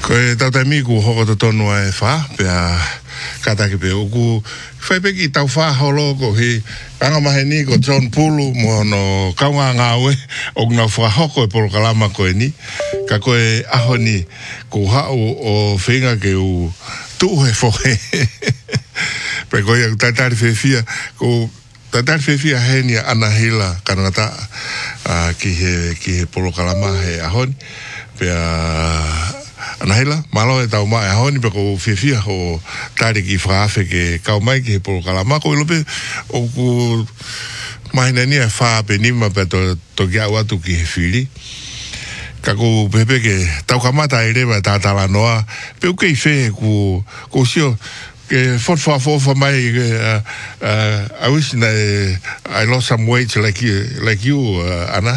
Koe tautai miku hoko to tonu ai wha, pia katake pe uku whaipeki tau wha holo ko hi angamahe ni ko John Pulu mo no kaunga ngawe o ngā wha hoko e polo kalama koe ni ka koe aho ni ko hao o whinga ke u tuhe fohe pe koe au taitari whewhia ko taitari whewhia he ni anahila kanangata ki he polo kalama he aho ni pia anahila malo e tau mai honi pe ko fifia ho tari ki frafe ke kau mai ki por kalama ko lope o ku mai nani a fa pe ni ma pe to kia watu ki fili ka ko pepe ke tau kamata ire ba ta la noa pe o ke fe ku ko sio ke for mai I wish I lost some weight like you Anna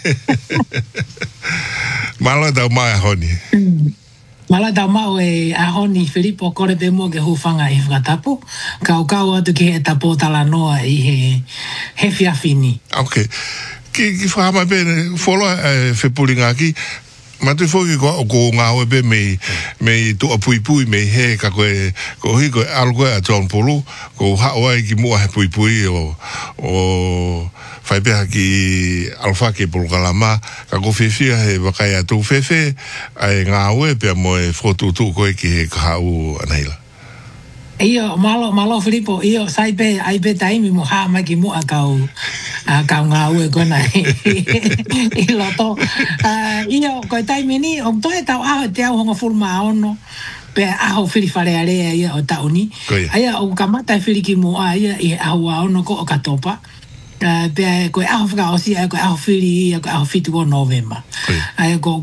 malo tau mai honi Mala tau mau e ahoni Filipo kore pe mo ke hufanga i whakatapu. Kau atu ki he tapo tala noa i he whiawhini. Okay. Ki whahama pe wholo whepuringa ki. Matu whoki ko ngā hoe pe me tu apui me he ka koe ko hi koe algoe a John Pulu ko haoa i ki mua he pui o whaipeha ki alfa ki pulukalama ka ko whiwhia he wakai atu whewhe ai ngā hoe pia mo e whotutu koe ki he kahau anahila. Iyo, malo Filipo, iyo, saipe, aipe taimi mo haa mai ki mua kau ngā ue kona i loto. Iyo, koe taimi ni, o toi tau aho te au honga fulma ono, pe aho whiriwharearea ia o tauni. Aia, o kamata whiri ki mua ia i aho ono ko o katopa. Pe koe aho whakaosi, koe aho whiri ia, koe aho whitu o Novemba. Aia, ko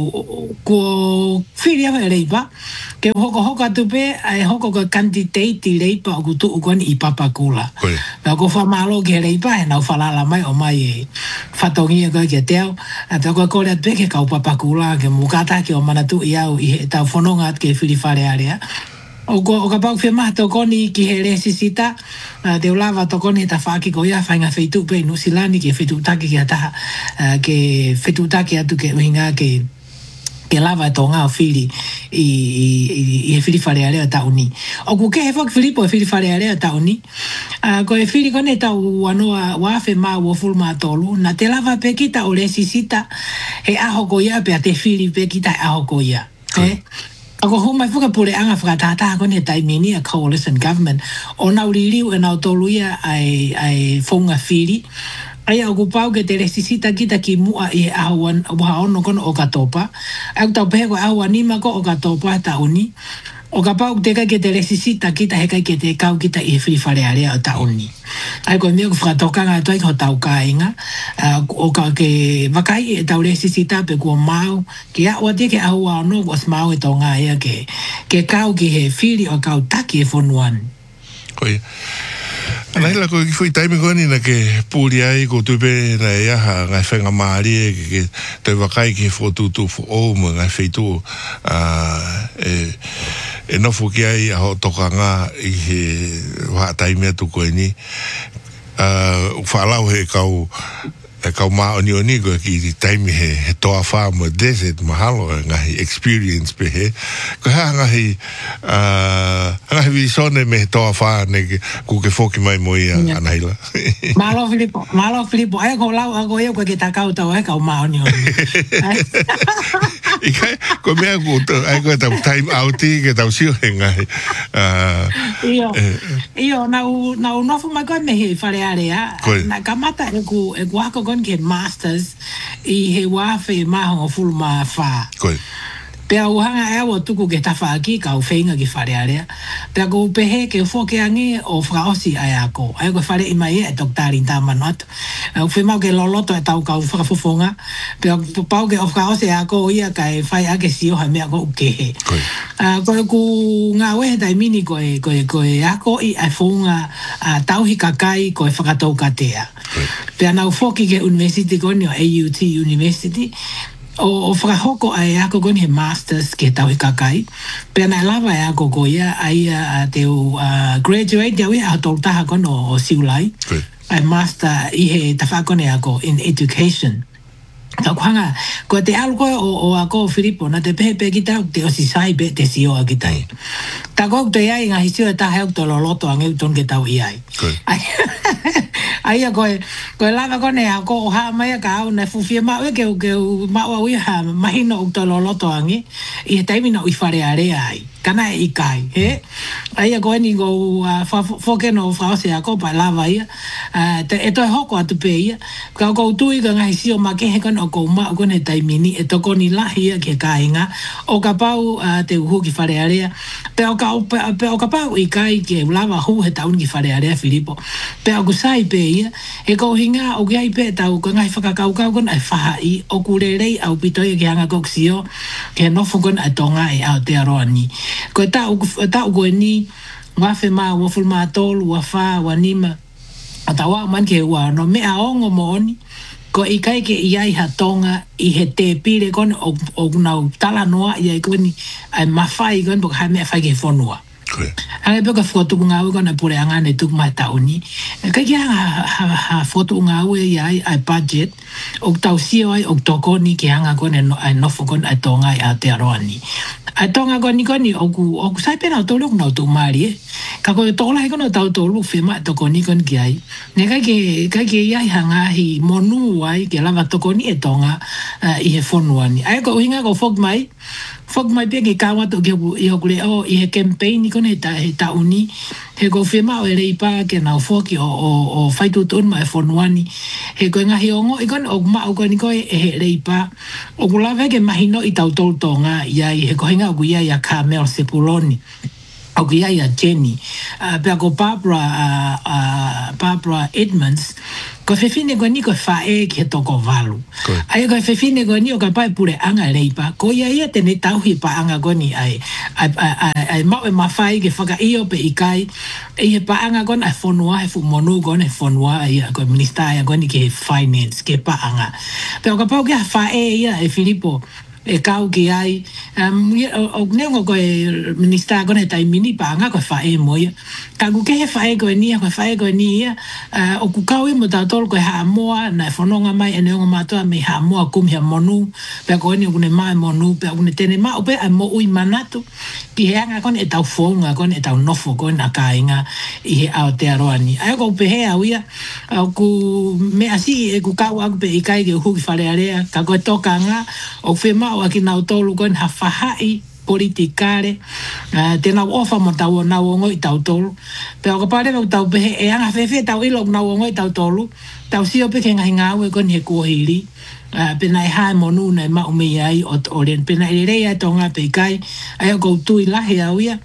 whiri aho e reipa. Ke hoko atu pe, ai hoko ka candidate i reipa o kutu ukoni i papakula. Pea ko whamalo ke reipa, e nau whalala mai o mai e whatongi e koe ke teo. Pea koe kore atu pe ke kau papakula, ke mukata ke o manatu i au i he tau whanonga atu ke whiriwhare area. O ka pau whemaha tokoni ki he resisita, te ulawa tokoni ta whaaki ko ia whainga whaitu pe nusilani ke whaitu take ki ataha, ke whaitu take atu ke uhinga ke lava e tō ngā whiri i he whiri wharearea tauni. O ku ke he whak Filipo e whiri wharearea tauni, ko e whiri kone tau wanoa wafe mā woful mā tolu, na te lava pe kita o resisita he aho ko ia pe a te whiri pe kita he aho ko ia. Ako humai whakapure anga whakatata kone taimini a coalition government, o nau ririu e nau tolu ia ai whonga whiri, Aia o kupau ke te resisita kita ki mua i ahuan ono kono o katopa. Au tau pehe ko ahuan nima ko o katopa tauni. O ka pau te kai ke te resisita kita he kai ke te kau kita i he whiriwharearea o tauni. Ai koe mea ku whakatokanga atuai ko tau kāinga. O ka ke wakai e tau resisita pe kua mau. Ke aua te ke ahua ono was mau e tau ngā ea ke kau ki he whiri o kau taki e whonuan. Koe. Anahila ko ki fui taimi koni na ke pūri ai ko tupe na e aha ngai whenga maari e ke te wakai ki whotutu o mo ngai whaitu e nofu ki ai aho toka ngā i he waha taimi atu koe ni whaalau he kau maa oni ko ki taimi he toa wha mo desert mahalo ngahi experience pe he ko ha ngahi visone me he toa wha ne ku ke whoki mai mo ia anahila Malo Filipo ai ko lau ako ia ko ke takau tau ai kau maa oni Ikai ko mea ku ai ko tau time outi ke tau sio he ngahi Iyo nau nofu mai koe me he wharearea na kamata e ku hako ke masters i he wafe maho full ma fa. Pea uhanga e awa tuku ke tawha aki ka uwhenga ki wharearea. Pea ko upehe ke ufoke ange o whakaosi ai ako. Ai ko whare ima e doktarin tāmanu atu. Uwhemau ke loloto e tau ka uwhakafufonga. Pea pau ke o whakaosi ako ia ka e whai ake sio ha mea ko ukehe. Koe ku ngā wehe tai mini koe ako i ai whunga tauhi kakai koe whakatau katea. Pea nau whoki ke university koni o AUT University. O whakahoko ai ako koni he masters ke tauhi kakai. Pea nai lava e ako ko ia ai te graduate ia wea hatol taha kono o siulai. Ai master i he tawhakone ako in education. ka kwanga ko te alko o ako Filipo na te pepe kita te o si sai be te si o kita ta ko te ai nga hisio ta ha to lo loto ang ton ke tau ai ai ko lava ko ne ko ha mai ka na fu fie ma ke ma wa wi ha mahino to lo loto ang i te mi no i fare are ai kana i kai ai ko ni go fo ke no fa se ko pa lava ia te e to hoko atu pe ia ka ko tu i nga hisio ma ke he kon o ko ma ko ne tai mini e to ko ni la ia ke kainga o ka pau te hu ki fare are pe o ka pau i kai ke lava hu he tau ki fare are Filipo pe o sai pe ia e ko hinga o ke ai pe tau ko ngai whaka kau kon ai whaha i o kurerei au pito i ke hanga koksio ke no fukon a tonga e au te aroa ni ko tau ko ni wafe ma waful ma tolu wafa wanima atawa man ke wa no me aongo mooni ko i kai ke i ai ha tonga i he te pire kon o nau tala noa i ai koni ai mawhai kon po ka mea whai ke whonua Anga pe ka foto nga u kana pure anga ne tuk mai tauni. Ka ki ha foto nga u e ai budget o tau sio ai o toko ni ki anga kone no ai no fo kon ai tonga ai te aroani. Ai tonga koni o ku sai pena o tolu no tu mari. Ka ko to la kono tau tolu fe ma toko ni kon ki ai. Ne ka ki ai hanga hi monu ai ke lava toko ni e tonga i he fonuani. Ai ko hinga ko fok mai pe ke kawa to ke i hokure o i he campaign ni kone ta uni he ko fema o rei pa ke na foki o faitu ton mai fonuani he ko nga hiongo i kon o ma o ni ko e rei pa o kula ve ke mahino i tau tol tonga ia i he ko hinga o ia ya Carmel Sepuloni o ia ya Jenny pe ko Barbara Edmonds ko fefine ko ni ko fae ke toko valu ai ko fefine ko ni o ka pai pure anga leipa ko ia tene tau hi pa anga ko ni ai ma fai ke faka io pe ikai e pa anga kon a fonua he fu monu kon e fonua ai ko minister ai ko ni ke finance ke pa anga pe o ka pa ke fae ia e Filipo e kau ki ai o nengo ko e minister ko ne tai mini pa nga ko fa e moia ka ku ke fa e ko ni o ku kau i mo ta tol ko ha moa na fononga mai ene ngo mato me ha moa kum ha monu pe ko ni ne mai monu pe ne tene ma o pe a mo ui manatu ki he nga kon e tau fonga kon e tau nofo kon a kainga i he Aotearoani ai ko pe he au ia ku me asi e ku kau ak pe i kai ke hu ki fale area ka ko toka nga o fe ma o aki nau tolu kon ha whahai politikare te nau ofa mo tau o nau ongo i tau tolu pe o ka pare mo tau pehe e anga fefe tau ilo nau ongo i tau tolu tau sio pe ke ngahi ngau e kon he kuahiri pe nai hae monu nai ma umei ai o ren pe nai rei ai tonga pe kai ai o koutu i lahi au ia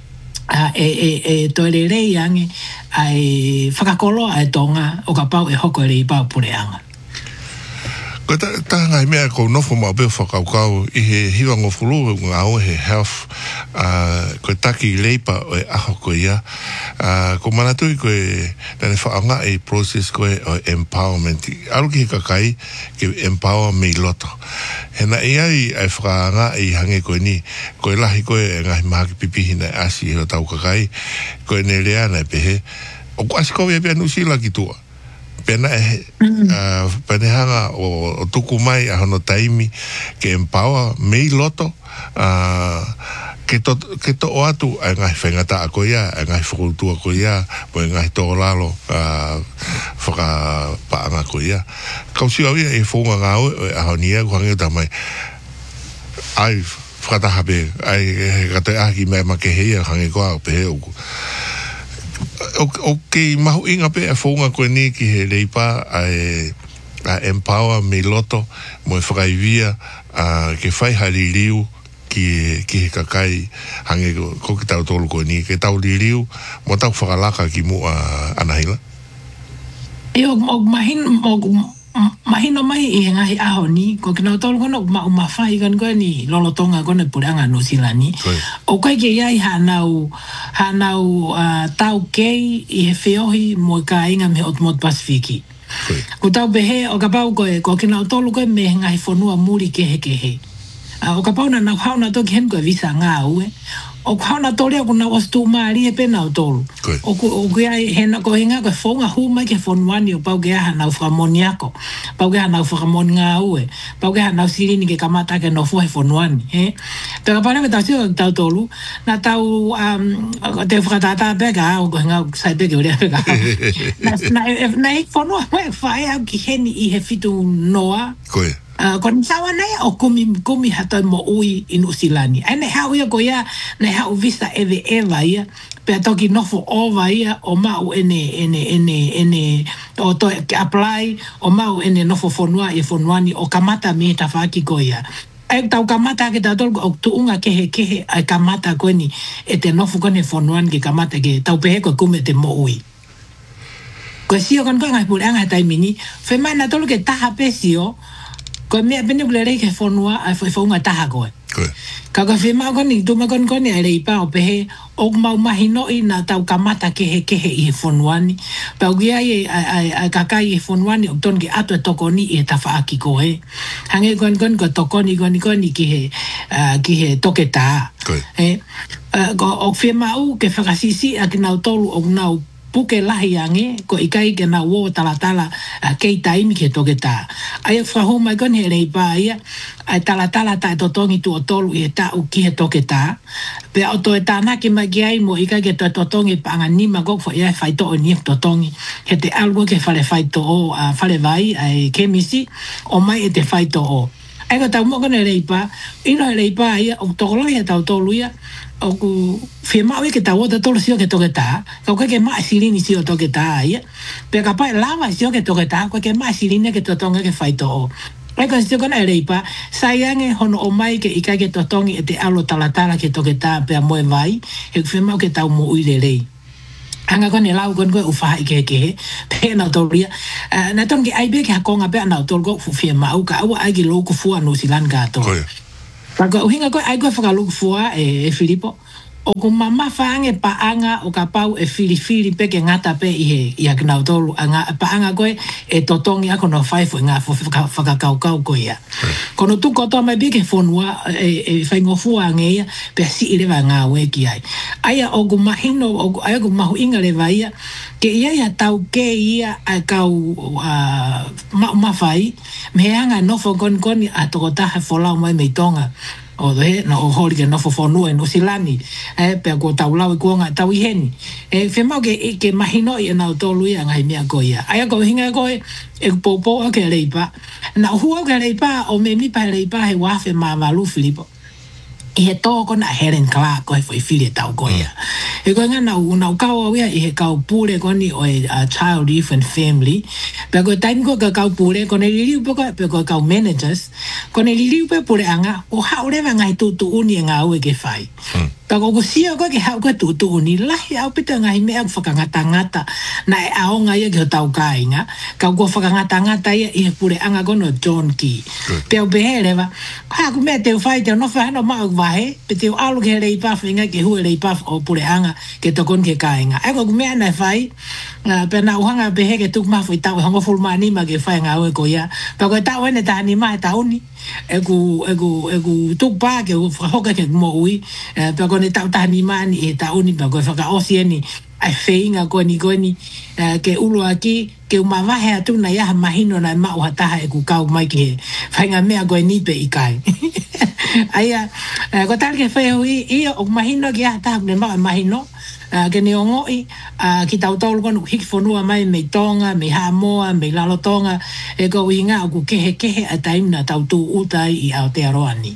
to rei ange ai whakakolo ai tonga o ka pau e hoko rei pau pure anga Ko ta ngai mea ko nofo ma be whakaukau i he hiwa ngofulu ngā o he health ko taki leipa o e aho ko ia ko manatui ko e nane whaanga e process ko e o empowerment aru ki he kakai ke empower me loto hena ai ai whakaanga i hange ko ni ko e lahi ko e ngai mahaki pipihi na asi he tau kakai ko e ne rea na pehe o ko asiko e pia nusila ki tua pena penehanga o tuku mai a hono taimi ke empower mei loto ke to o atu a ngai whengata a koia a ngai whakultua koia mo ngai tō lalo whaka paanga koia kausi au ia e whonga ngau a honia kuhangi o tamai ai whakatahape ai katoe aki mai ma ke heia hangi koa o pehe uku Okay, mahu inga pe a whaunga koe ni ki he leipa a empower me loto mo e whakaivia ke whai hari riu ki he kakai hange ko ki tau tolu koe ni ke tau li riu mo tau whakalaka ki mu anahila mahino mai i ngahi aho ni ko kina tolu kono ma whai kan koe ni lolotonga kono puranga no silani o koe ke iai hanau tau kei i he whiohi mo ka inga me Otmot Pasifiki ko tau behe o ka pau koe ko kina tolu koe me ngahi whanua muri kehe o ka pau na nau hauna toki hen koe visa ngā ue o kauna tole ko na was tu mari e pena o tolu o ku ai hena ko hinga ko fonga huma ke fonwani o pau ge na famoniako pau ge na famonia ue pau ge na sirini ke kamata ke no foi fonwani pero para que tasio tau tolu na tau te fratata bega o hinga sai bega o bega na ik fonwa fai au ki heni I he fitu noa kon sawa nei o kumi hata mo ui in usilani ene hau ia ko ia ne hau visa eve ia pe toki nofo ova ia o mau ene o to apply o mau ene nofo fonua e fonuani o kamata mi ta faki ko ia e tau kamata ke tatol o tu unga kehe ai kamata ko ni e te nofo kone fonuani ke kamata ke tau pehe ko kume te mo ui ko sio kon ngai pulanga tai mini fe mai na tolo ke taha pesio ko me bene blere ke fonua a fonga taha ko ka ka fe ma ko ni tu ma kon ni ai pa o pehe o mau mahino I na tau kamata kehe I fonuani pa ugia ai kakai fonuani o ton ke ato tokoni e tafa aki ko hange kon ko tokoni ki he toketa ko o fe mau ke fakasisi ak na tolu o na puke lahi ange ko ikai ke na wo tala kei taimi ke toketa ai fra ho mai kon hele pa ia ai tala ta totongi tu otolu e ta u ki he toketa pe auto eta na ke magiai mo ikai ke totongi pa ngani ma go fo ia fai to ni totongi he te algo ke fale fai to o fale vai ai kemisi o mai e te fai to o ai ko ta mo kon hele pa ino hele pa ia o tokolo ia ta tolu ia o ku firma ke ta wota tolo sio ke toketa ko ke ma silini sio toketa ia pe kapa lava sio ke toketa ko ke ma silini ke totonga ke faito ai ko sio kona reipa sayange hono o mai ke ika ke totongi e te alo talatala ke toketa pe mo vai e firma ke ta mo uilelei anga kon ela kon ko ufa ke pe na toria na ton ke ai be ke konga pe na tolgo fu firma u ka wa ai ke lo ku fu anu silan ga to Pako hinga ko ai ko whakaluku fua e Filipo. O ko mama whaange paanga o ka pau e fili pe ke ngata pe I a kina utolu. Paanga koe e totongi ako no whaifo ngā whakakaukau ko ia. Kono tu koto mai bike whonua e whaingo fua ngeia pe si irewa ngā weki ai. Aia o ko mahino, ai ko mahu inga lewa ia ke ia tau ke ia a kau mawhai me anga nofo koni a toko taha wholau mai mei tonga o he no hori ke nofo whonua no silani pe ko tau lau kuonga tau iheni whemau ke mahino I na utolu ia ngai mea ko ia ai ko hinga ko e popo ke leipa na hua ke leipa o me mi pa leipa he wafe ma malu Filipo I he tō kona Helen Clark ko he whai whiri tau ko ia. E koe ngā nau kau au ia I he kau pūre koni o e Child Youth and Family. Pea koe taimi ko ka kau pūre, kone liliu pe koe, pe koe kau managers, kone liliu pe pūre anga, o haurewa ngai tūtu uni e ngā ue ke whai. Ka ko sia koe ke hau koe tūtu uni, lahi au pita ngai mea ku whakangata na e aonga ia ki ho tau kāinga, ka ko whakangata ia I he pūre anga kono John Key. Pea upehe rewa, ha ku mea te whai te onofa hano mau wahe, pe te alu ke rei pafu inga ke hue rei pafu o pure anga ke tokon ke kāinga. Eko ku mea nei whai, pe na uhanga pehe ke tuk mafu I tau e hongo fulma nima ke whai ngā ue ko ia. Pa koe tau ene tahani mai tauni, eku tuk pā ke hoka ke mo ui, pa koe ne tau tahani mai E tauni, pa koe whaka osi eni, ai wheinga koni ke ulu aki, ke umawahe atu na iaha mahino na mau hataha e ku kau mai ke whainga mea koe nipe I kai. Aia, ko tal ke whaihui, ia o mahino ki aha taha kune mau mahino, ke ne ongoi, ki tau tolu kono hiki whanua mai mei tonga, mei hamoa, mei lalotonga, e ko inga o ku kehe a taimna tau tū utai I Aotearoani.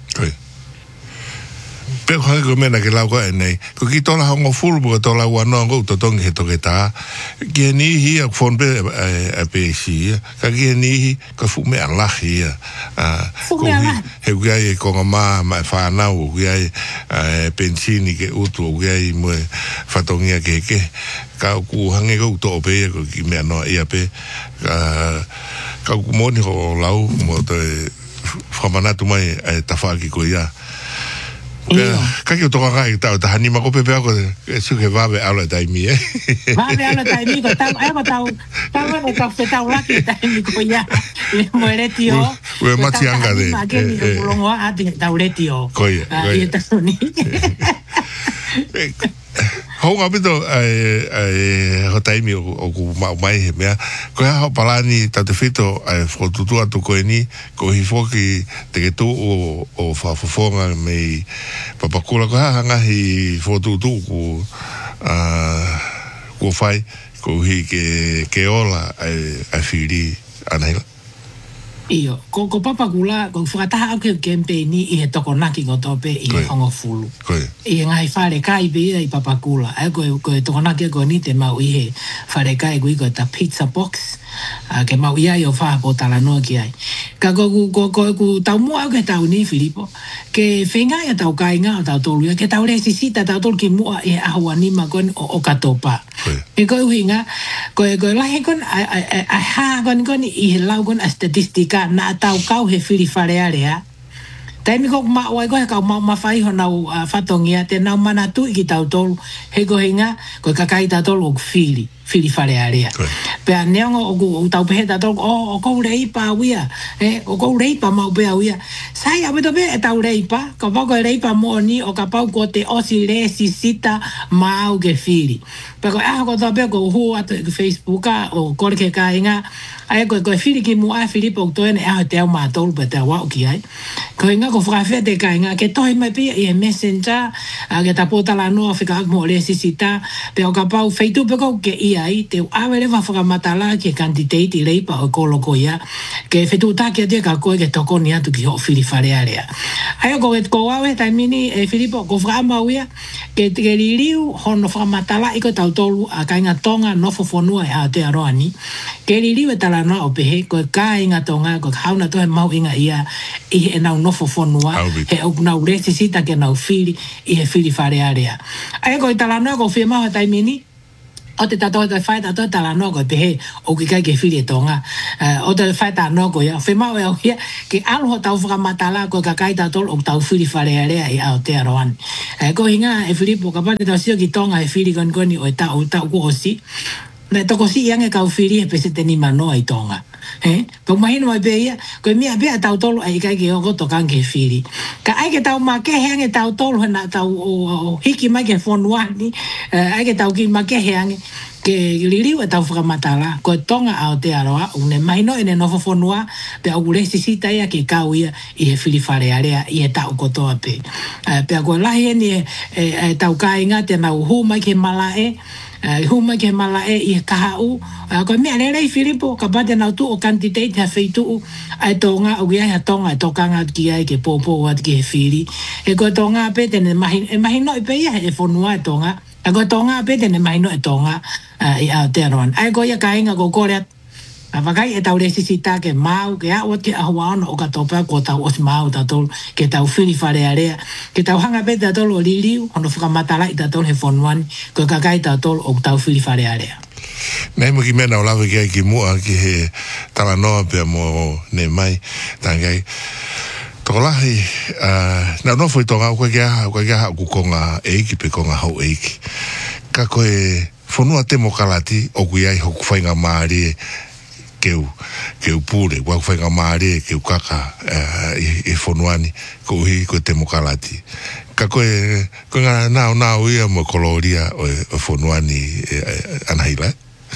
Pero hai ko mena ke lau ka nei ko ki tola hongo fulu ko tola wano ko totongi he toketa ki ni hi ak fon pe a pe si ka ki ni hi ko fu me ala hi ko he gai ko ma fa na u gai pensini ke utu gai mo fatongi ke ka ku hange ko to pe ko ki me no ia pe ka ku mo ni ko lau mo te famana tu mai ta fa ki ko ia Ka ki o toka kai tau ta hanima ko pepe ako su ke vabe ala taimi Vabe ala taimi ko tau ai ko tau ne ka tau laki taimi ko ya mo retio we mati anga de ma ke ni ko longo a tau retio ko ia ta soni Ho ngā pito ho taimi o ku mai he mea. Ko hea ho palani ta te whito whotutu atu koe ni, ko hi whoki te ke tū o whafofonga mei papakula. Ko hea hangahi whotutu ku whai, ko hi ke ola whiri anahila. Iyo, ko papakula, ko whakataha au ke kempeni i he tokonaki ko tope i he hongo fulu. I he ngai whare kai bea i papakula. Ai ko e tokonaki ko ni te mau i he whare kai ko i ko ta pizza box. Ke mau ia i o wha po tala noa ki ai. Ka ko tau mua au ke tau ni Filipo. Ke whenga ia tau kai ngā o tau tolu ia. Ke tau re sisita tau tolu ki mua i he ahua ni ma kon o katopa. E ko ui ngā, ko lahi kon a haa kon i he lau kon a statistika na tau kau he whiri wharearea. Taimi ko mawai ko he kau mawhai ho nau whatongia te nau mana tu i ki tau tolu he ko hinga ko kakai tau tolu o whiri wharearea. Pea neongo o tau pehe tau tolu o kou reipa wia o kou reipa mau pea wia sai a beto pe e tau reipa ko wako e reipa mo ni o ka pau ko te osi re sisita mau ke whiri. Pea ko aho ko tau pe ko hu atu e Facebook o kore ke ka inga ai ko whiri ki mua Filipo o toene aho te au mātolu pe te wau ki ai. Ko inga ko whakawhia te ka inga ke tohi mai pia i e messenger ke ta potala noa whika ak mo le sisita pe o ka pau feitu pe ko ke ia ai te awere wa whakamatala ke kantiteiti leipa o koloko ia ke whetu tākia te ka koe ke toko ni atu ki ho whiri wharearea. Ai ko awe taimini Filipo ko whakamau ia ke ririu hono whakamatala i ko tau tolu a ka inga tonga nofo whonua e Aotearoa ni ke ririu e tala noa o pehe ko ka inga tonga ko hauna to he mau inga ia i he nau nofo whonua he au nau resi sita ke nau whiri i he whiri wharearea. Ai ko i tala noa ko whia maho taimini o te tato te whai tato tala no ko pehe o ki kai ke whiri e tonga o te whai tato no ko ia whemau e au hia ke aloho tau whakamatala ko ka kai tato o tau whiri wharearea i Aotearoa ko hinga e Filipo ka pate tau sio ki tonga e whiri koni o e tau ko osi na toko si iange kau whiri e pese te ni manoa i tonga ko mahino mai beia ko mia bea tau tolu ai kai ke o to kan ke whiri ka ai ke tau ma ke hange tau tolu na tau o hiki mai ke fonuani ai ke tau ki ma ke hange ke liliu e tau whakamatala ko tonga Aotearoa une mahino ene nofo fonua pe au resi sita ia ke kau ia i he whiri wharearea i he tau kotoa pe pe ko lahi eni e tau kainga te nau hu mai ke malae huma ke mala i kahau ko mea lelei Filipo ka pate nau tu o kantiteit ha feitu ai tonga o ia tonga tokanga ki ai ke popo wat ke whiri e ko tonga pe tene mahino i pe ia e fonua tonga e ko tonga pe tene mahino e tonga i Aotearoa ai ko ia kainga ko kore a wakai e tau resi sita ke mau ke a wati a huaona o ka topa ko tau os mau tatol ke tau whiri wharearea ke tau hanga pe tatol o liliu hono whakamatala i tatol he fonuani ko kakai tatol o tau whiri wharearea. Nei mo ki mena o lawe ki ai ki mua ki he tala noa pe mo ne mai tangai toko lahi na no foi tonga koe kia ku konga eiki pe konga hau eiki ka koe fonua te mo kalati o kui ai hoku whainga maari keu pure wa whainga maari keu kaka i fonuani ko hi ko te mo kalati ka koe ngā nao ia mo koloria o fonuani anahila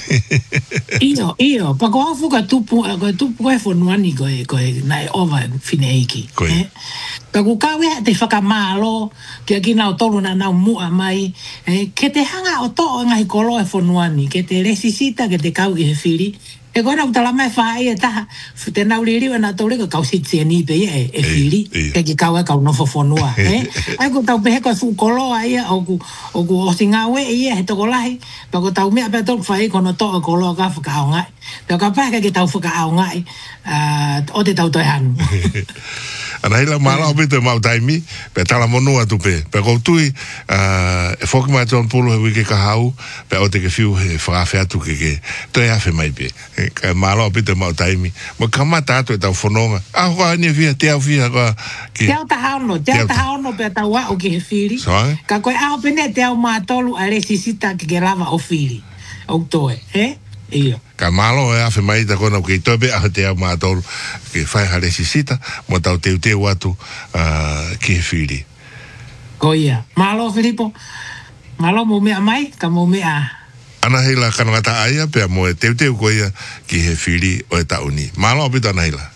Iyo, pa ko afu ka tupu koe fonuani koe nai ova fineiki. Pa ko kawe te whakamalo, kia ki nao tolu na nao mua mai, ke te hanga o to o ngai kolo e fonuani, ke te resisita, ke te kau i he whiri, e koe nau tala mai whaai e taha, te nau ririu e nā tole ka kau sitsi e nipe e whiri, ke ki kau e kau nofo fonua. Ai ko tau pehe koe fu koloa ia, o ku osi ngā we ia he toko lahi, pa ko tau mea pe tolu whaai kono to o koloa ka whakao ngai. Pea ka pahe ke tau whakao ngai, o te tau toi hanu. Ana hila mala o pito mau taimi, pe tala monua tu pe koutui, e whoki mai John Pulu he wike ka hau, pe o te ke whiu he whakawhi atu ke toi awhi mai pe. Ka mala o pito mau taimi, mo kamata atu e tau whanonga, aho ka hania whia, te au whia ka... Te au tahaono pe tau wao ke he whiri, ka koe aho pene te au mātolu a resisita ke lava o whiri, o toe, Iyo. Ka malo e awhi mai ta kona ke tobe a te au mātolu ke whai hare sisita mo tau teu atu ki he whiri. Ko ia. Malo, Filipo. Malo mo mea mai, ka mo mea. Ana hila kanangata aia, pia mo e teu ko ia ki he whiri o e tauni. Malo apita ana hila.